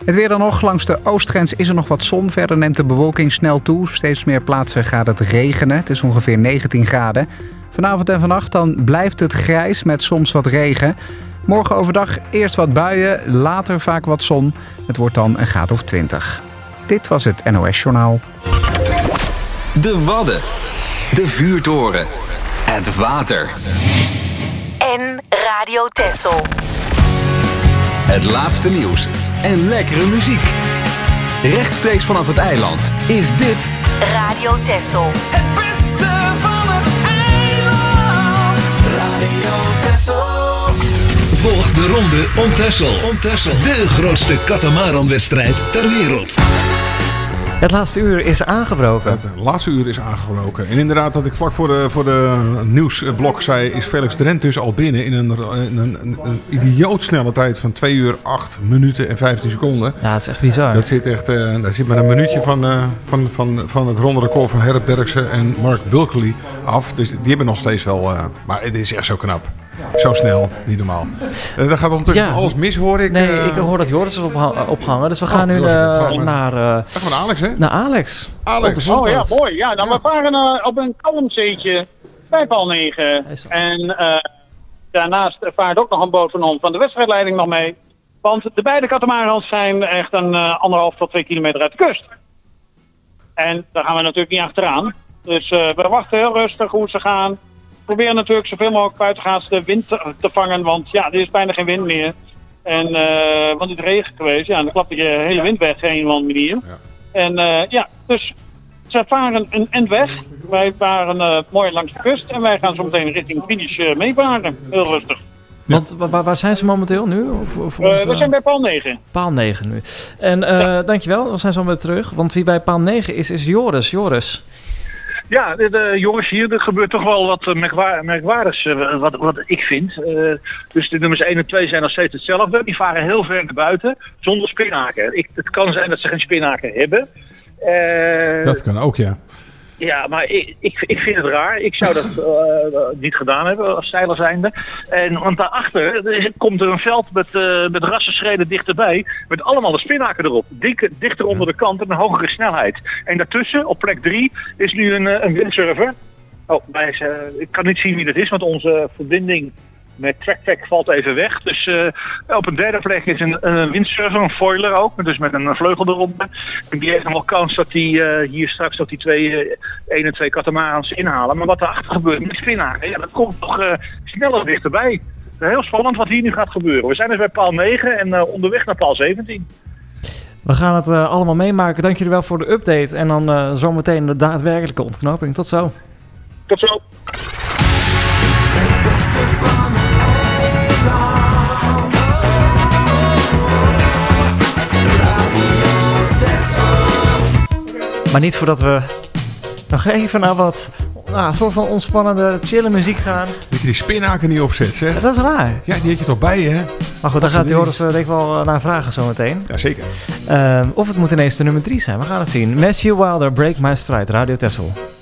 Het weer dan nog. Langs de oostgrens is er nog wat zon. Verder neemt de bewolking snel toe. Steeds meer plaatsen gaat het regenen. Het is ongeveer 19 graden. Vanavond en vannacht dan blijft het grijs met soms wat regen. Morgen overdag eerst wat buien, later vaak wat zon. Het wordt dan een graad of 20. Dit was het NOS Journaal. De Wadden. De vuurtoren. Het water. En Radio Texel. Het laatste nieuws en lekkere muziek. Rechtstreeks vanaf het eiland is dit Radio Texel. Het beste van het eiland. Radio Texel. Volg de ronde om Texel. De grootste katamaranwedstrijd ter wereld. Het laatste uur is aangebroken. Het laatste uur is aangebroken. En inderdaad, dat ik vlak voor de nieuwsblok zei, is Felix Drent dus al binnen in een idioot snelle tijd van 2 uur 8 minuten en 15 seconden. Ja, het is echt bizar. Dat zit echt, daar zit maar een minuutje van het ronde record van Herb Derksen en Mark Bulkeley af. Dus die hebben nog steeds wel, maar het is echt zo knap. Zo snel, niet normaal. Daar gaat ondertussen alles mis, hoor ik. Nee, ik hoor dat Joris is opgehangen. Dus we gaan nu naar Alex, hè? Naar Alex. Oh ja, mooi. Ja, we varen op een kalmzeetje bij Paal 9. En daarnaast vaart ook nog een boot van de wedstrijdleiding nog mee. Want de beide katamarans zijn echt een 1,5 tot 2 kilometer uit de kust. En daar gaan we natuurlijk niet achteraan. Dus we wachten heel rustig hoe ze gaan. Proberen natuurlijk zoveel mogelijk buitengaans de wind te vangen, want ja, er is bijna geen wind meer. En want het regent geweest, ja, dan klapt je hele wind weg, een of andere manier. Ja. En dus ze varen een end weg. Wij varen mooi langs de kust en wij gaan zo meteen richting finish meevaren. Heel rustig. Want waar zijn ze momenteel nu? We zijn bij Paal 9. Paal 9 nu. En dankjewel, we zijn zo weer terug. Want wie bij Paal 9 is Joris. Joris. Ja, jongens, hier er gebeurt toch wel wat merkwaardigs, wat ik vind. Dus de nummers 1 en 2 zijn nog steeds hetzelfde. Die varen heel ver naar buiten, zonder spinhaken. Het kan zijn dat ze geen spinhaken hebben. Dat kan ook, ja. Ja, maar ik vind het raar. Ik zou dat niet gedaan hebben als zeiler zijnde. Want daarachter komt er een veld met rassenschreden dichterbij. Met allemaal de spinhaken erop. Dichter onder de kant en een hogere snelheid. En daartussen, op plek 3, is nu een windsurfer. Oh, ik kan niet zien wie dat is, want onze verbinding met TrackTech valt even weg. Dus op een derde plek is een windsurfer, een foiler ook. Dus met een vleugel erop. En die heeft nog wel kans dat hij hier straks tot die 1 en 2 katamarans inhalen. Maar wat daarachter gebeurt met spinhaken, ja, dat komt toch sneller dichterbij. Heel spannend wat hier nu gaat gebeuren. We zijn dus bij Paal 9 en onderweg naar Paal 17. We gaan het allemaal meemaken. Dank jullie wel voor de update. En dan zometeen de daadwerkelijke ontknoping. Tot zo. Tot zo. Maar niet voordat we nog even naar wat soort van ontspannende, chille muziek gaan. Dat je die spinhaken niet opzet, zeg. Ja, dat is raar. Ja, die had je toch bij je, hè? Maar goed, daar gaat Joris denk ik wel naar vragen zometeen. Ja, zeker. Of het moet ineens de nummer 3 zijn. We gaan het zien. Matthew Wilder, Break My Stride, Radio Texel.